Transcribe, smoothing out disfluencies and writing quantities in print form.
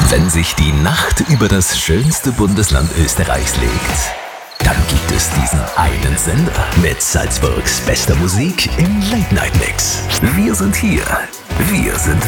Wenn sich die Nacht über das schönste Bundesland Österreichs legt, dann gibt es diesen einen Sender mit Salzburgs bester Musik im Late-Night-Mix. Wir sind hier. Wir sind